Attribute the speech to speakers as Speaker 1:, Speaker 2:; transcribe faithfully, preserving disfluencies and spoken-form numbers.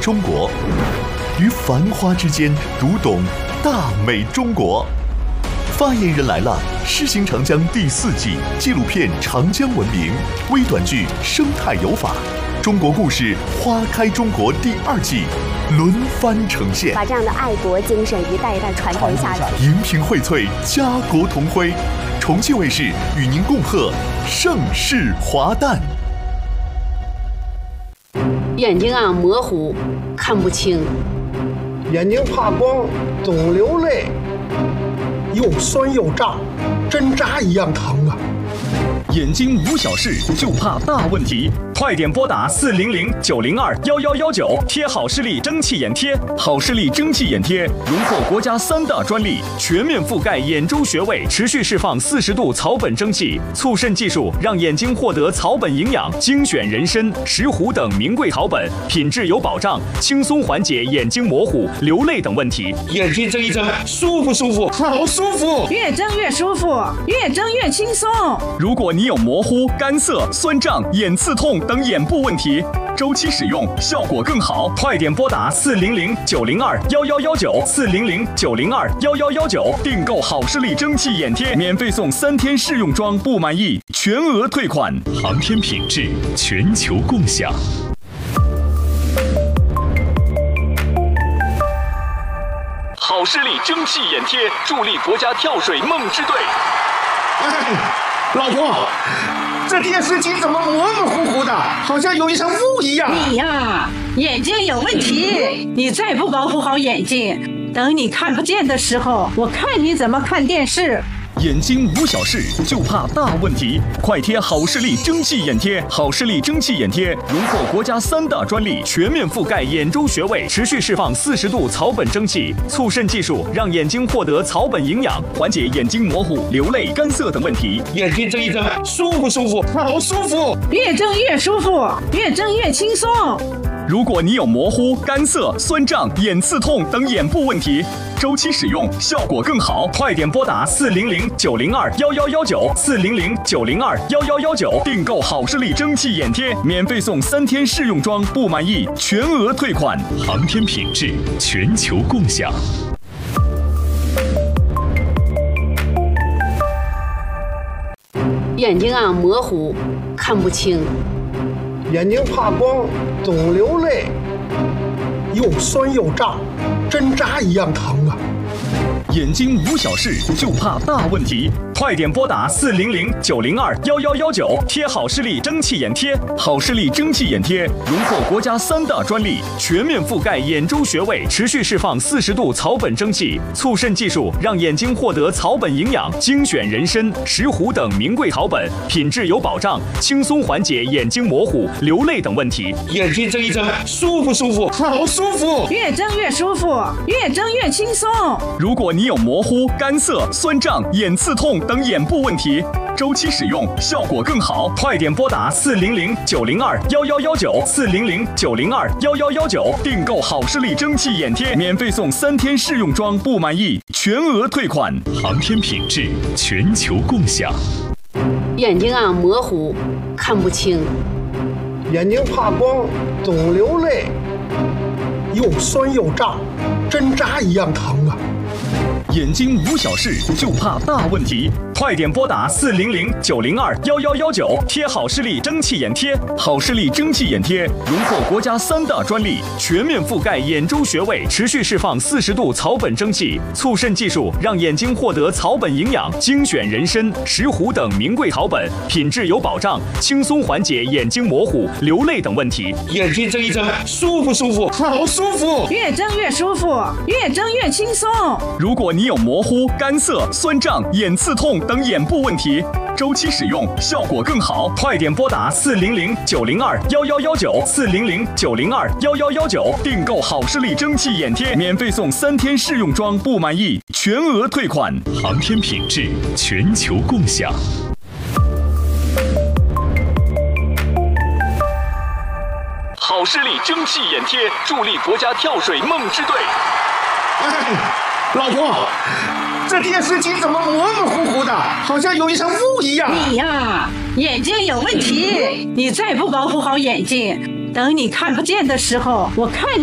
Speaker 1: 中国，于繁花之间读懂大美中国。发言人来了，诗行长江第四季纪录片《长江文明》微短剧《生态有法》，中国故事《花开中国》第二季轮番呈现，
Speaker 2: 把这样的爱国精神一代一代传承下去。
Speaker 1: 荧屏荟萃，家国同辉。重庆卫视与您共贺盛世华诞。
Speaker 3: 眼睛啊模糊，看不清；
Speaker 4: 眼睛怕光，总流泪，又酸又胀，针扎一样疼啊！
Speaker 5: 眼睛无小事，就怕大问题。快点拨打四零零九零二幺幺幺九，贴好视力蒸汽眼贴。好视力蒸汽眼贴荣获国家三大专利，全面覆盖眼周穴位，持续释放四十度草本蒸汽，促渗技术让眼睛获得草本营养，精选人参、石斛等名贵草本，品质有保障，轻松缓解眼睛模糊、流泪等问题。
Speaker 6: 眼睛睁一睁，舒服舒服，好舒服，
Speaker 7: 越睁越舒服，越睁越轻松。
Speaker 5: 如果你有模糊、干涩、酸胀、眼刺痛等眼部问题，周期使用效果更好，快点拨打四零零九零二幺幺幺九四零零九零二幺幺幺九订购好视力蒸汽眼贴，免费送三天试用装，不满意全额退款。
Speaker 1: 航天品质，全球共享。
Speaker 5: 好视力蒸汽眼贴助力国家跳水梦之队。
Speaker 6: 哎，老婆，这电视机怎么模模糊糊的，好像有一层雾一样？
Speaker 7: 你呀，眼睛有问题，你再不保护好眼睛，等你看不见的时候，我看你怎么看电视。
Speaker 5: 眼睛无小事，就怕大问题。快贴好视力蒸汽眼贴！好视力蒸汽眼贴荣获国家三大专利，全面覆盖眼周穴位，持续释放四十度草本蒸汽，促渗技术让眼睛获得草本营养，缓解眼睛模糊、流泪、干涩等问题。
Speaker 6: 眼睛睁一睁，舒服舒服，好舒服，
Speaker 7: 越睁越舒服，越睁越轻松。
Speaker 5: 如果你有模糊、干涩、酸胀、眼刺痛等眼部问题，周期使用效果更好，快点拨打四零零九零二幺幺幺九四零零九零二幺幺幺九订购好视力蒸汽眼贴，免费送三天试用装，不满意全额退款。
Speaker 1: 航天品质，全球共享。
Speaker 3: 眼睛啊模糊，看不清；
Speaker 4: 眼睛怕光，总流泪，又酸又胀，针扎一样疼啊！
Speaker 5: 眼睛无小事，就怕大问题。快点拨打四零零九零二幺幺幺九，贴好视力蒸汽眼贴。好视力蒸汽眼贴荣获国家三大专利，全面覆盖眼周穴位，持续释放四十度草本蒸汽，促渗技术让眼睛获得草本营养，精选人参、石斛等名贵草本，品质有保障，轻松缓解眼睛模糊、流泪等问题。
Speaker 6: 眼睛睁一睁，舒服舒服，好舒服，
Speaker 7: 越睁越舒服，越睁越轻松。
Speaker 5: 如果你有模糊、干涩、酸胀、眼刺痛等眼部问题，周期使用效果更好，快点拨打四零零九零二幺幺幺九四零零九零二幺幺幺九订购好视力蒸汽眼贴，免费送三天试用装，不满意全额退款。
Speaker 1: 航天品质，全球共享。
Speaker 3: 眼睛啊模糊，看不清；
Speaker 4: 眼睛怕光，总流泪，又酸又胀，针扎一样疼啊！
Speaker 5: 眼睛无小事，就怕大问题。快点拨打四零零九零二幺幺幺九，贴好视力蒸汽眼贴。好视力蒸汽眼贴荣获国家三大专利，全面覆盖眼周穴位，持续释放四十度草本蒸汽，促渗技术让眼睛获得草本营养，精选人参、石斛等名贵草本，品质有保障，轻松缓解眼睛模糊、流泪等问题。
Speaker 6: 眼睛睁一睁，舒服舒服，好舒服，
Speaker 7: 越睁越舒服，越睁越轻松。
Speaker 5: 如果你有模糊、干涩、酸胀、眼刺痛等眼部问题，周期使用效果更好，快点拨打四零零九零二幺幺幺九四零零九零二幺幺幺九订购好视力蒸汽眼贴，免费送三天试用装，不满意全额退款。
Speaker 1: 航天品质，全球共享。
Speaker 5: 好视力蒸汽眼贴助力国家跳水梦之队。
Speaker 6: 哎，老婆，这电视机怎么模模糊糊的，好像有一层雾一样？
Speaker 7: 你呀，眼睛有问题，你再不保护好眼睛，等你看不见的时候，我看